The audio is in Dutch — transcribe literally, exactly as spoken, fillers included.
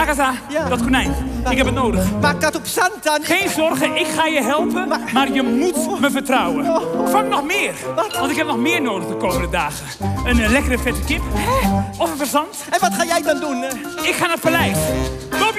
Agatha, Ja. dat konijn. Ik heb het nodig. Maak dat op zand dan. Geen zorgen, ik ga je helpen, Maar- maar je moet me vertrouwen. Oh. Vang nog meer, Wat? want ik heb nog meer nodig de komende dagen. Een eh, lekkere vette kip, of een verzand. En wat ga jij dan doen? eh? Ik ga naar het paleis. Kom